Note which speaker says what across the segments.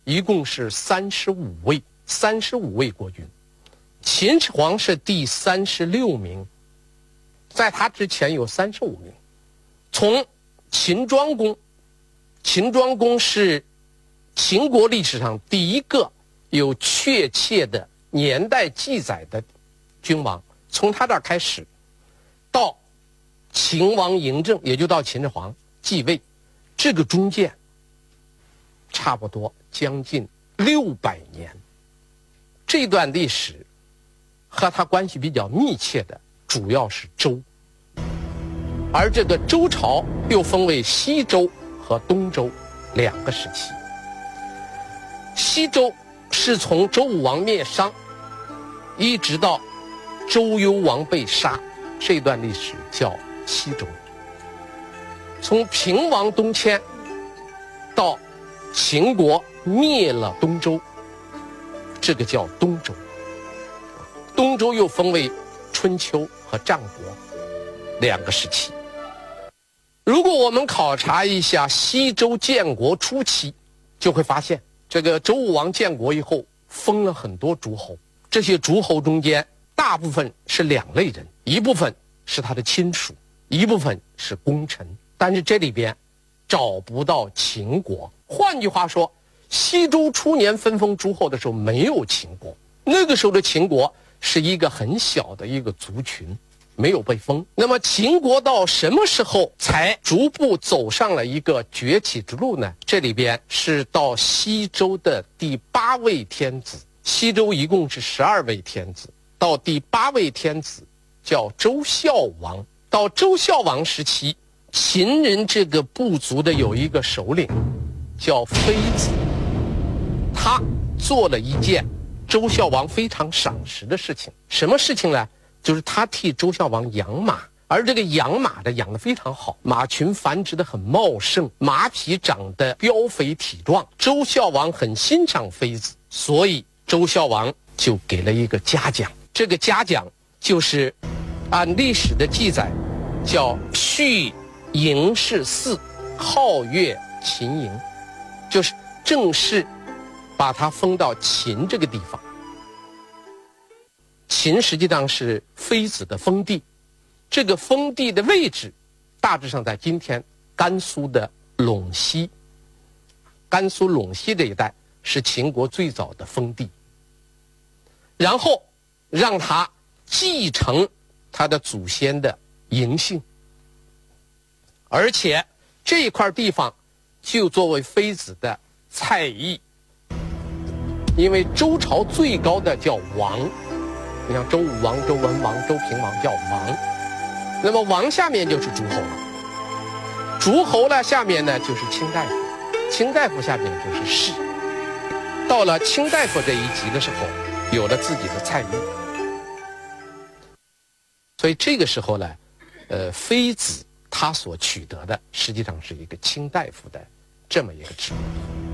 Speaker 1: 一共是35位国君。秦始皇是第36名，在他之前有35名。从秦庄公，秦庄公是秦国历史上第一个有确切的年代记载的君王，从他这儿开始，到秦王嬴政，也就到秦始皇继位，这个中间差不多将近600年。这段历史和他关系比较密切的主要是周，而这个周朝又分为西周和东周2个时期。西周是从周武王灭商一直到周幽王被杀，这段历史叫西周。从平王东迁到秦国灭了东周，这个叫东周。东周又分为春秋和战国2个时期。如果我们考察一下西周建国初期，就会发现这个周武王建国以后封了很多诸侯，这些诸侯中间大部分是2类人，一部分是他的亲属，一部分是功臣，但是这里边找不到秦国。换句话说，西周初年分封诸侯的时候没有秦国，那个时候的秦国是一个很小的一个族群，没有被封。那么秦国到什么时候才逐步走上了一个崛起之路呢？这里边是到西周的第8位天子，西周一共是12位天子，到第8位天子叫周孝王。到周孝王时期，秦人这个部族的有一个首领叫妃子，他做了一件周孝王非常赏识的事情。什么事情呢？就是他替周孝王养马，而这个养马的养得非常好，马群繁殖得很茂盛，马匹长得膘肥体壮。周孝王很欣赏妃子，所以周孝王就给了一个嘉奖。这个嘉奖就是按历史的记载叫续嬴氏嗣，号曰秦嬴，就是正式把他封到秦这个地方。秦实际上是妃子的封地，这个封地的位置大致上在今天甘肃的陇西。甘肃陇西这一带是秦国最早的封地，然后让他继承他的祖先的嬴姓，而且这一块地方就作为妃子的蔡邑。因为周朝最高的叫王，你像周武王、周文王、周平王叫王，那么王下面就是诸侯了，诸侯呢下面呢就是卿大夫，卿大夫下面就是士。到了卿大夫这一级的时候，有了自己的蔡邑，所以这个时候呢，妃子他所取得的实际上是一个卿大夫的这么一个职务。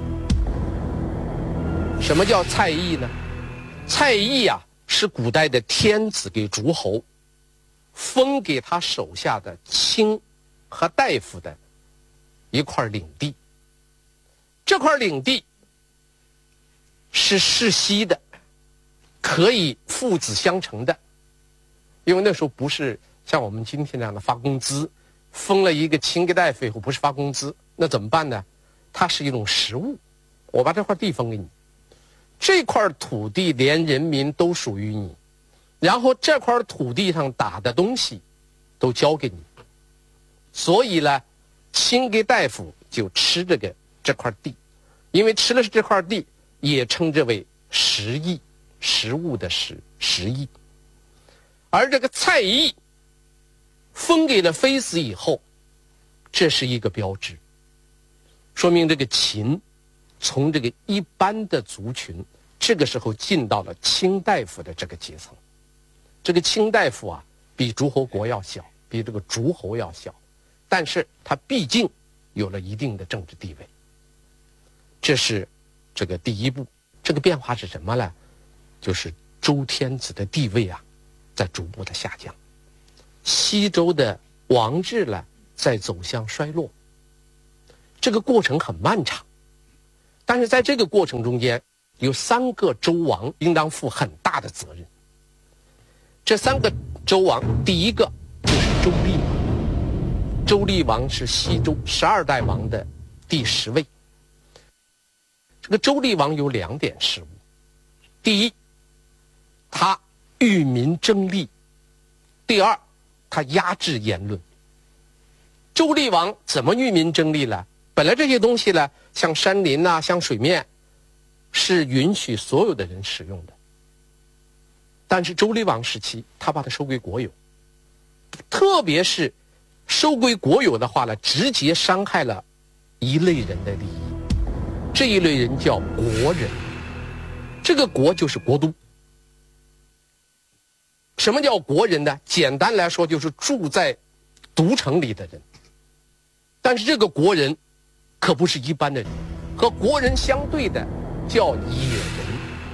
Speaker 1: 什么叫蔡邑呢？蔡邑啊，是古代的天子给诸侯封给他手下的卿和大夫的一块领地。这块领地是世袭的，可以父子相承的，因为那时候不是像我们今天这样的发工资，封了一个卿给大夫以后不是发工资，那怎么办呢？它是一种实物，我把这块地封给你，这块土地连人民都属于你，然后这块土地上打的东西都交给你，所以呢，卿给大夫就吃这块地，因为吃的是这块地，也称之为食邑，食物的食邑。而这个蔡邑封给了妃子以后，这是一个标志，说明这个秦从这个一般的族群，这个时候进到了卿大夫的这个阶层。这个卿大夫啊，比诸侯国要小，比这个诸侯要小，但是他毕竟有了一定的政治地位。这是这个第一步。这个变化是什么呢？就是周天子的地位啊，在逐步的下降，西周的王制呢，在走向衰落。这个过程很漫长。 但是在这个过程中间，有3个周王应当负很大的责任。这3个周王，第一个就是周厉王。周厉王是西周12代王的第10位。这个周厉王有2点失误。第一，他与民争利；第二，他压制言论。周厉王怎么与民争利呢？本来这些东西呢，像山林啊，像水面，是允许所有的人使用的。但是周厉王时期，他把它收归国有，特别是收归国有的话呢，直接伤害了一类人的利益。这一类人叫国人，这个国就是国都。什么叫国人呢？简单来说，就是住在都城里的人。但是这个国人可不是一般的人，和国人相对的叫野人。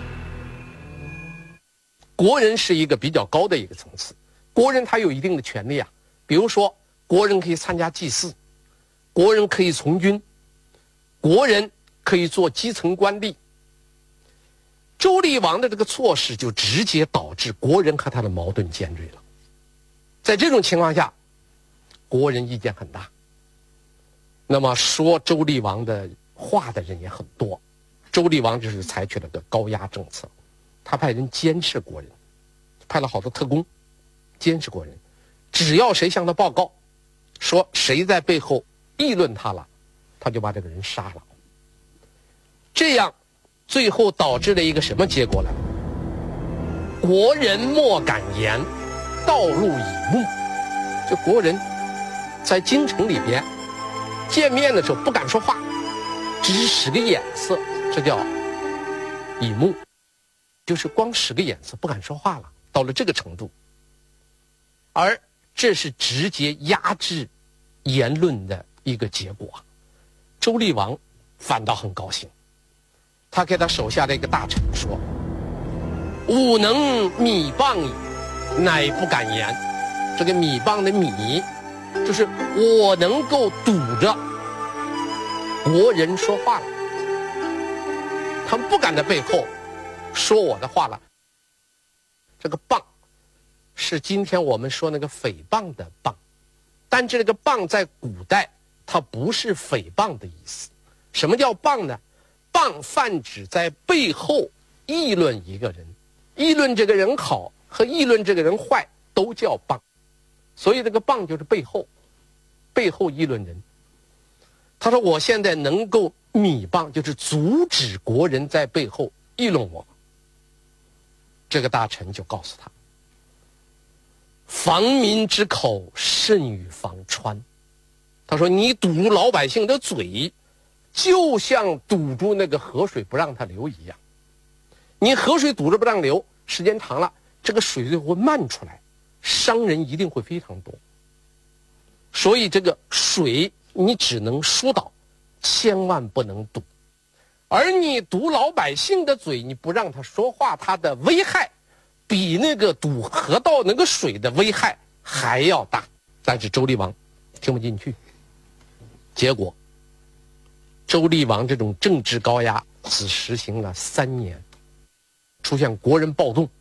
Speaker 1: 国人是一个比较高的一个层次，国人他有一定的权利啊，比如说国人可以参加祭祀，国人可以从军，国人可以做基层官吏。周厉王的这个措施就直接导致国人和他的矛盾尖锐了。在这种情况下，国人意见很大，那么说周厉王的话的人也很多。周厉王就是采取了个高压政策，他派人监视国人，派了好多特工监视国人，只要谁向他报告说谁在背后议论他了，他就把这个人杀了。这样最后导致了一个什么结果呢？国人莫敢言，道路以目。就国人在京城里边见面的时候不敢说话，只使个眼色，这叫以目，就是光使个眼色不敢说话了，到了这个程度。而这是直接压制言论的一个结果。周厉王反倒很高兴，他给他手下的一个大臣说：“吾能米谤矣，乃不敢言。”这个米谤的米，就是我能够堵着国人说话了，他们不敢在背后说我的话了。这个谤是今天我们说那个诽谤的谤，但这个谤在古代它不是诽谤的意思。什么叫谤呢？谤泛指在背后议论一个人，议论这个人好和议论这个人坏都叫谤。所以这个谤就是背后议论人。他说我现在能够米谤，就是阻止国人在背后议论我。这个大臣就告诉他：防民之口，甚于防川。他说你堵住老百姓的嘴，就像堵住那个河水不让它流一样。你河水堵着不让流，时间长了，这个水就会漫出来，伤人一定会非常多。所以这个水你只能疏导，千万不能堵。而你堵老百姓的嘴，你不让他说话，他的危害比那个堵河道那个水的危害还要大。但是周厉王听不进去，结果周厉王这种政治高压只实行了3年，出现国人暴动。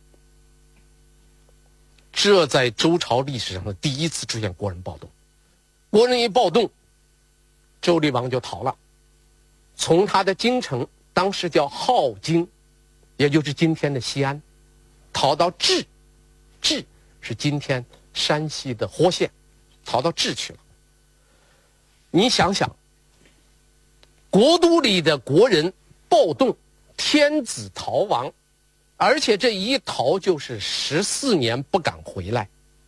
Speaker 1: 这在周朝历史上的第一次出现国人暴动。国人一暴动，周厉王就逃了，从他的京城，当时叫镐京，也就是今天的西安，逃到治，治是今天山西的霍县，逃到治去了。你想想，国都里的国人暴动，天子逃亡，而且这一逃就是14年不敢回来。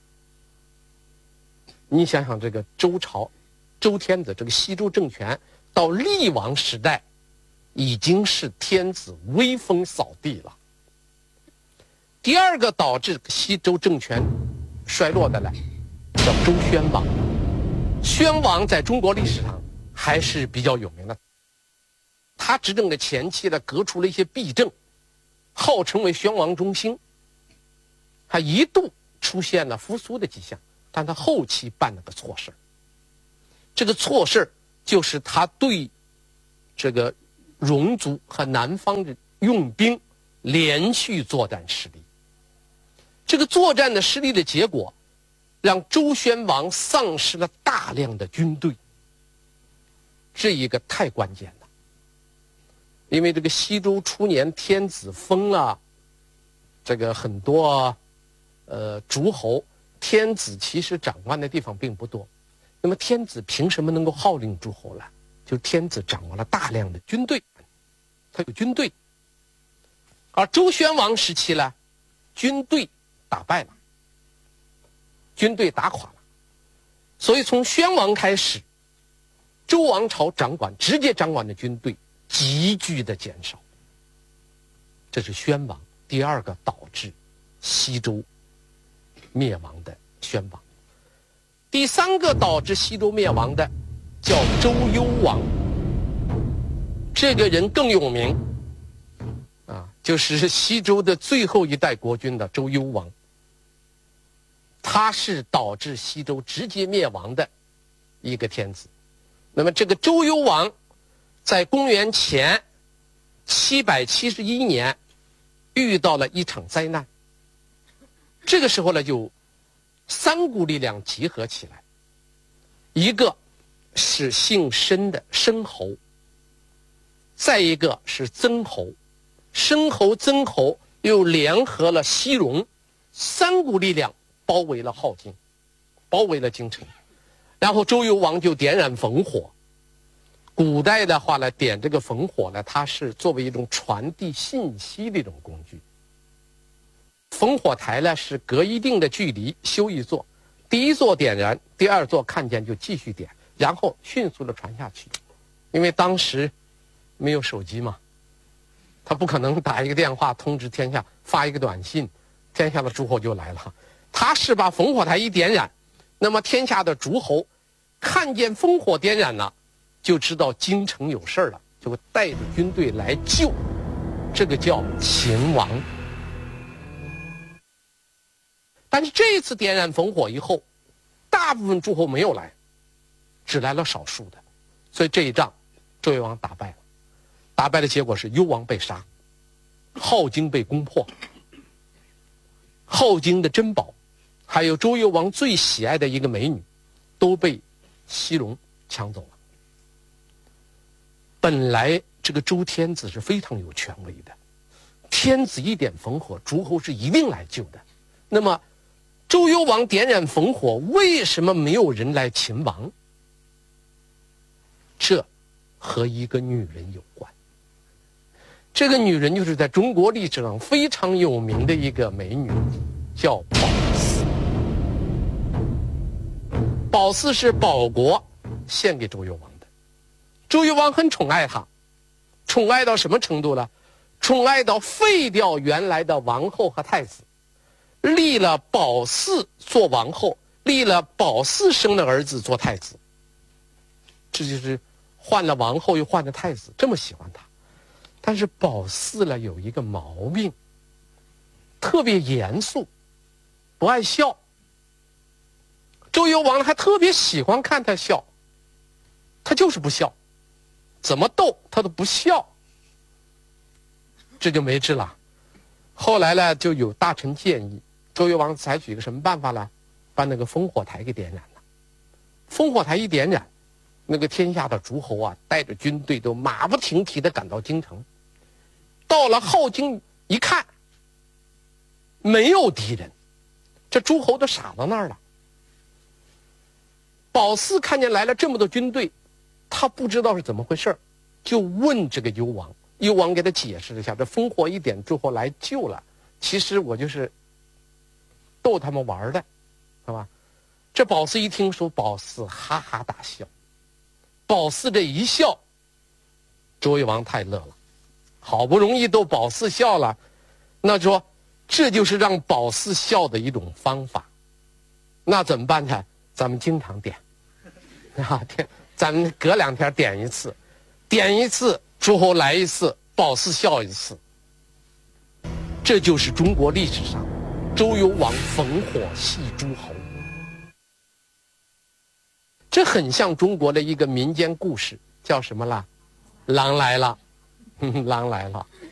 Speaker 1: 你想想这个周朝，周天子这个西周政权到厉王时代，已经是天子威风扫地了。第二个导致西周政权衰落的呢，叫周宣王。宣王在中国历史上还是比较有名的，他执政的前期呢，革除了一些弊政，号称为宣王中兴，他一度出现了复苏的迹象，但他后期办了个错事。这个错事就是他对这个戎族和南方的用兵连续作战失利。这个作战的失利的结果，让周宣王丧失了大量的军队。这一个太关键了，因为这个西周初年天子封了这个很多诸侯，天子其实掌管的地方并不多。那么天子凭什么能够号令诸侯呢？就是天子掌握了大量的军队，他有军队。而周宣王时期呢，军队打败了，军队打垮了，所以从宣王开始，周王朝直接掌管的军队急剧的减少。这是宣王第二个导致西周灭亡的宣王。第三个导致西周灭亡的叫周幽王，这个人更有名啊，就是西周的最后一代国君的周幽王。他是导致西周直接灭亡的一个天子。那么这个周幽王在公元前771年遇到了一场灾难。这个时候呢，就三股力量集合起来，一个是姓申的申侯，再一个是曾侯，申侯、曾侯又联合了西戎，三股力量包围了镐京，包围了京城。然后周幽王就点燃烽火。古代的话呢，点这个烽火呢，它是作为一种传递信息的一种工具。烽火台呢是隔一定的距离修一座，第一座点燃，第二座看见就继续点，然后迅速的传下去。因为当时没有手机嘛，他不可能打一个电话通知天下，发一个短信，天下的诸侯就来了。他是把烽火台一点燃，那么天下的诸侯看见烽火点燃了，就知道京城有事了，就会带着军队来救。这个叫秦王。但是这一次点燃烽火以后，大部分诸侯没有来，只来了少数的，所以这一仗周幽王打败了。打败的结果是幽王被杀，镐京被攻破，镐京的珍宝还有周幽王最喜爱的一个美女都被西戎抢走了。本来这个周天子是非常有权威的，天子一点烽火，诸侯是一定来救的。那么周幽王点燃烽火，为什么没有人来擒王？这和一个女人有关。这个女人就是在中国历史上非常有名的一个美女，叫褒姒。褒姒是保国献给周幽王的，周幽王很宠爱她，宠爱到什么程度呢？宠爱到废掉原来的王后和太子，立了褒姒做王后，立了褒姒生的儿子做太子。这就是换了王后又换了太子，这么喜欢他。但是褒姒呢有一个毛病，特别严肃，不爱笑。周幽王还特别喜欢看他笑，他就是不笑，怎么逗他都不笑，这就没治了。后来呢，就有大臣建议周幽王采取一个什么办法呢？把那个烽火台给点燃了。烽火台一点燃，那个天下的诸侯啊，带着军队都马不停蹄地赶到京城。到了镐京一看，没有敌人，这诸侯都傻到那儿了。褒姒看见来了这么多军队，他不知道是怎么回事，就问这个幽王。幽王给他解释了一下，这烽火一点，诸侯来救了，其实我就是逗他们玩的，是吧？这褒姒一听说，褒姒哈哈大笑。褒姒这一笑，周幽王太乐了，好不容易逗褒姒笑了，那说这就是让褒姒笑的一种方法。那怎么办呢？咱们经常点啊，咱们隔2天点一次，点一次诸侯来一次，褒姒笑一次。这就是中国历史上周幽王烽火戏诸侯。这很像中国的一个民间故事，叫什么啦？狼来了。 狼来了。